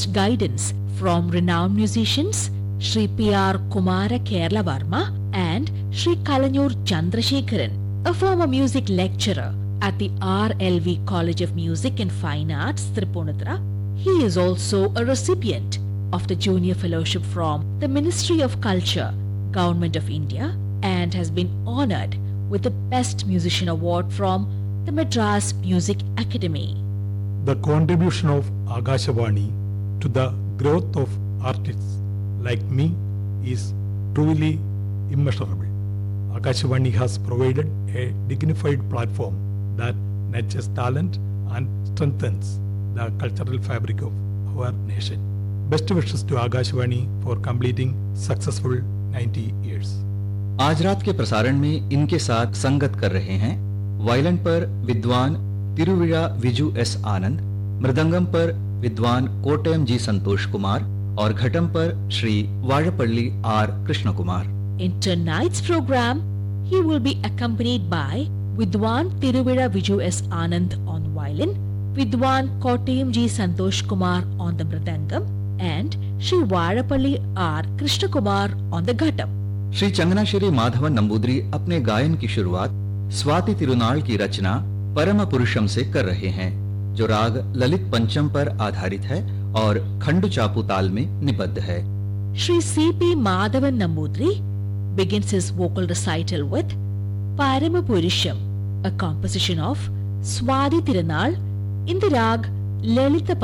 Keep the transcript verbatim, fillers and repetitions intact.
best guidance from renowned musicians Shri P R Kumara Kerala Varma and Shri Kalanur Chandrasekharan, a former music lecturer at the R L V College of Music and Fine Arts, Tripunithura. He is also a recipient of the Junior Fellowship from the Ministry of Culture, Government of India, and has been honored with the Best Musician Award from the Madras Music Academy. The contribution of Akashvani to the growth of artists like me is truly immeasurable. Akashvani has provided a dignified platform that nurtures talent and strengthens the cultural fabric of our nation. Best wishes to Akashvani for completing successful ninety years. आज रात के प्रसारण में इनके साथ संगत कर रहे हैं वायलिन पर विद्वान तिरुविरा विजु एस आनंद, मृदंगम पर विद्वान कोटयम जी संतोष कुमार और घटम पर Shri वाड़पल्ली are Krishna Kumar. In tonight's program, he will be accompanied by Vidwan Tiruvira Viju S. Anand on violin, Vidwan Kottayam G. Santosh Kumar on the mridangam, and Shri Varapalli R. Krishna Kumar on the ghatam. Shri चंगनाश्री Madhavan Namboodiri अपने गायन की शुरुआत स्वाति तिरुनाल की रचना परम पुरुषम से कर रहे हैं, जो राग ललित पंचम पर आधारित है और खंडु चापू ताल में निबद्ध है. Shri C P Madhavan Nambudri begins his vocal recital with Paramapurisham, a composition of Swati Tirunal in the rag Lalita